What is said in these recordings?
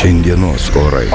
Šiandienos orai.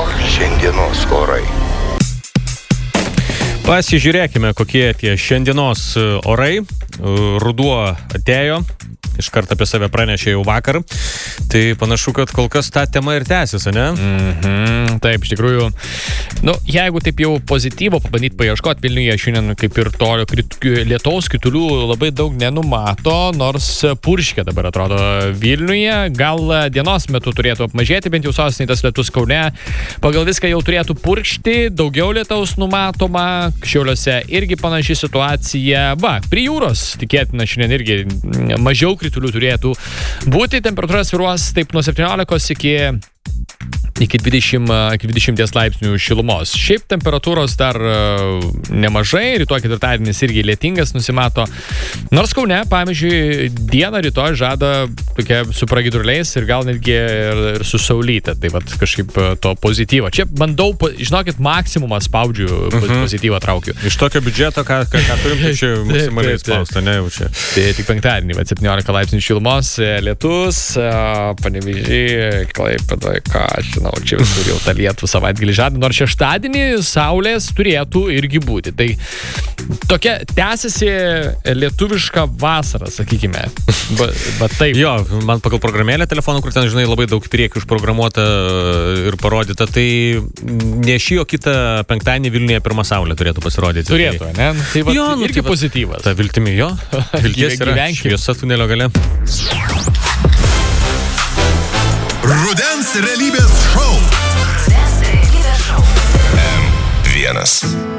Pasižiūrėkime, kokie tie šiandienos orai. Ruduo atėjo, iš karto apie save pranešė jau vakar. Tai panašu, kad kol kas ta tema ir tęsis, ne? Taip, iš tikrųjų. Jeigu taip jau pozityvo pabandyt paieškoti, Vilniuje šiandien kaip ir to lietaus kritulių labai daug nenumato, nors purškia dabar atrodo Vilniuje. Gal dienos metu turėtų apmažėti, bent jau sostinėje tas lietus Kaune. Pagal viską jau turėtų purkšti, daugiau lietaus numatoma. Šiauliuose irgi panaši situacija. Prie jūros tikėtina šiandien irgi mažiau kritulių turėtų būti. Temperatūra svyruos taip nuo 17 iki 20 laipsnių šilumos. Šiaip temperatūros dar nemažai, rytoj ketvirtadienis irgi lietingas nusimato. Nors Kaune, pavyzdžiui, dieną rytoj žada tokia su pragiedruliais ir gal netgi ir su saulyte. Tai vat kažkaip to pozityvo. Čia bandau, žinokit, maksimumą spaudžiu, pozityvą traukiu. Iš tokio biudžeto, ką turim, tai čia maksimaliai spausta, ne jau čia. Tai tik penktadienį, 17 laipsnių šilumos, lietus, Panevėžy, Klaipėdoje, ką aš žinau, čia visur jau tą lietų savaitgalį žada, nors šeštadienį saulės turėtų irgi būti. Tai tokia tęsiasi lietuviška vasara, sakykime. Taip. Jo, man pagal programėlę telefonų, kur ten, žinai, labai daug priekį užprogramuota ir parodyta, tai ne šį, o kitą penktadienį Vilniuje pirmą saulę turėtų pasirodyti. Turėtų, ne? Tai irgi pozityvas. Ta viltimi, jo. Vilties yra šviesa tunelio gale. Rudens realybės šou. M1.